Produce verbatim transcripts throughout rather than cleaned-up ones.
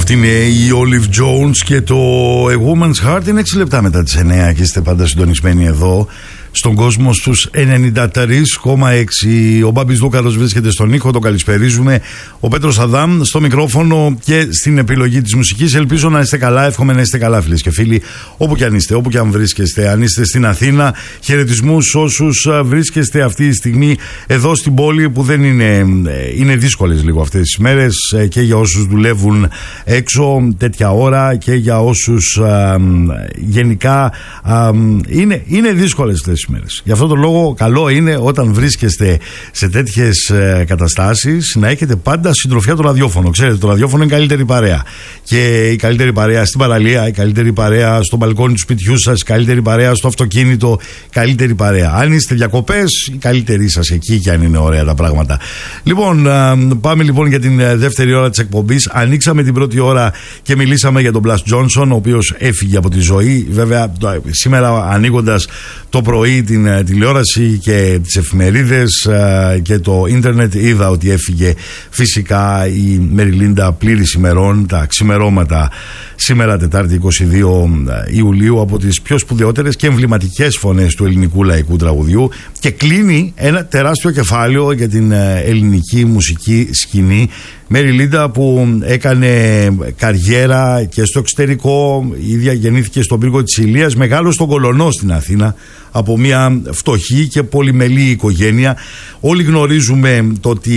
Αυτή είναι η Olive Jones και το A Woman's Heart. Είναι έξι λεπτά μετά τις εννιά και είστε πάντα συντονισμένοι εδώ στον κόσμο στους ενενήντα τρία κόμμα έξι. Ο Μπάμπης Δούκαρος βρίσκεται στον ήχο, τον καλησπερίζουμε. Ο Πέτρος Αδάμ στο μικρόφωνο και στην επιλογή της μουσικής. Ελπίζω να είστε καλά, εύχομαι να είστε καλά, φίλες και φίλοι, όπου και αν είστε, όπου και αν βρίσκεστε. Αν είστε στην Αθήνα, χαιρετισμούς όσους βρίσκεστε αυτή τη στιγμή εδώ στην πόλη, που δεν είναι, είναι δύσκολες λίγο αυτές τις μέρες, και για όσους δουλεύουν έξω τέτοια ώρα και για όσους α, γενικά α, είναι, είναι δύσκολες αυτές τις μέρες. Γι' αυτό το λόγο καλό είναι όταν βρίσκεστε σε τέτοιες ε, καταστάσεις να έχετε πάντα συντροφιά το ραδιόφωνο. Ξέρετε, το ραδιόφωνο είναι η καλύτερη παρέα. Και η καλύτερη παρέα στην παραλία, η καλύτερη παρέα στο μπαλκόνι του σπιτιού σας, η καλύτερη παρέα στο αυτοκίνητο, η καλύτερη παρέα. Αν είστε διακοπές, η καλύτερη σας εκεί, και αν είναι ωραία τα πράγματα. Λοιπόν, ε, πάμε λοιπόν για την δεύτερη ώρα της εκπομπής. Ανοίξαμε την πρώτη ώρα και μιλήσαμε για τον Μπλας Τζόνσον, ο οποίος έφυγε από τη ζωή. Βέβαια, σήμερα ανοίγοντας το πρωί την τηλεόραση και τις εφημερίδες και το ίντερνετ, είδα ότι έφυγε φυσικά η Μεριλίντα πλήρης ημερών, τα ξημερώματα σήμερα Τετάρτη είκοσι δύο Ιουλίου, από τις πιο σπουδαιότερες και εμβληματικές φωνές του ελληνικού λαϊκού τραγουδιού, και κλείνει ένα τεράστιο κεφάλαιο για την ελληνική μουσική σκηνή. Μεριλίντα, που έκανε καριέρα και στο εξωτερικό, η ίδια γεννήθηκε στον πύργο της Ηλίας, μεγάλο στον Κολωνό στην Αθήνα, από μια φτωχή και πολυμελή οικογένεια. Όλοι γνωρίζουμε το ότι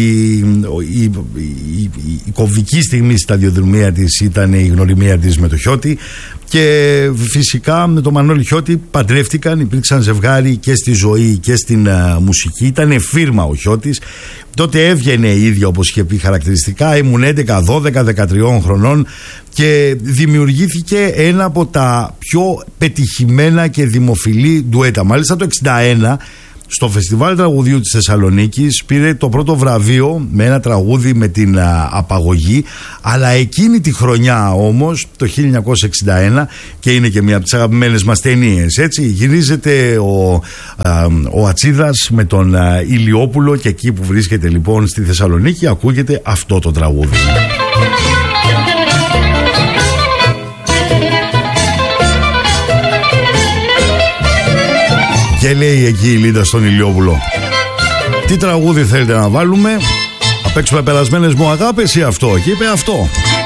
η, η, η, η κομβική στιγμή στη σταδιοδρομία της ήταν η γνωριμία της με το Χιώτη, και φυσικά με τον Μανώλη Χιώτη παντρεύτηκαν, υπήρξαν ζευγάρι και στη ζωή και στην uh, μουσική. Ήταν φίρμα ο Χιώτης. Τότε έβγαινε η ίδια, όπως είχε πει χαρακτηριστικά, ήμουν έντεκα, δώδεκα, δεκατρία χρονών, και δημιουργήθηκε ένα από τα πιο πετυχημένα και δημοφιλή ντουέτα. Μάλιστα το εξήντα ένα, στο Φεστιβάλ Τραγουδιού της Θεσσαλονίκης, πήρε το πρώτο βραβείο με ένα τραγούδι με την α, απαγωγή. Αλλά εκείνη τη χρονιά όμως, το χίλια εννιακόσια εξήντα ένα, και είναι και μια από τις αγαπημένες μας ταινίες, έτσι, γυρίζεται ο, α, ο Ατσίδας με τον α, Ηλιόπουλο, και εκεί που βρίσκεται λοιπόν στη Θεσσαλονίκη ακούγεται αυτό το τραγούδι. Και λέει εκεί η Λίντα στον Ηλιόπουλο: τι τραγούδι θέλετε να βάλουμε, να παίξουμε περασμένες μου αγάπες ή αυτό? Και είπε αυτό.